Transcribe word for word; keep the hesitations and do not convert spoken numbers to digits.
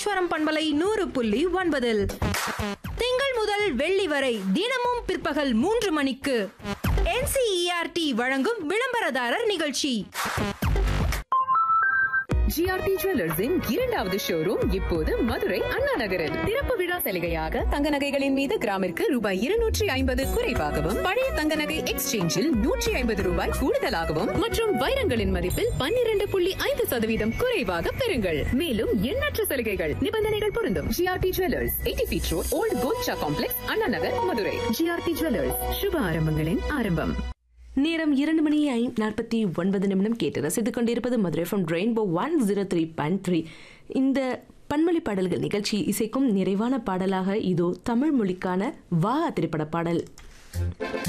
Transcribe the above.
ராமேஸ்வரம் பண்பலை நூறு புள்ளி ஒன்பதில் திங்கள் முதல் வெள்ளி வரை தினமும் பிற்பகல் மூன்று மணிக்கு N C E R D வழங்கும் விளம்பரதாரர் நிகழ்ச்சி. ஜிஆர்டி ஜுவல்லர்ஸின் இரண்டாவது ஷோரூம் இப்போது மதுரை அண்ணா நகரில். திறப்பு விழா சலுகையாக தங்க நகைகளின் மீது கிராமிற்கு ரூபாய் இருநூற்றி ஐம்பது குறைவாகவும், பழைய தங்க நகை எக்ஸ்சேஞ்சில் நூற்றி ஐம்பது ரூபாய் கூடுதலாகவும் மற்றும் வைரங்களின் மதிப்பில் பன்னிரண்டு புள்ளி ஐந்து சதவீதம் குறைவாக பெறுங்கள். மேலும் எண்ணற்ற சலுகைகள், நிபந்தனைகள் பொருந்தும். GRT jewellers, eighty feet road, volt கோல்ட்ஷா complex, Anna Nagar, Madurai. GRT jewellers, சுப ஆரம்பங்களின் ஆரம்பம். நேரம் இரண்டு மணி நாற்பத்தி ஒன்பது நிமிடம் கேட்டு ரசித்துக் கொண்டிருப்பது Madurai from rainbow one zero three point three. இந்த பன்மொழி பாடல்கள் நிகழ்ச்சி இசைக்கும் நிறைவான பாடலாக இதோ தமிழ் மொழிக்கான வா திரைப்பட பாடல்.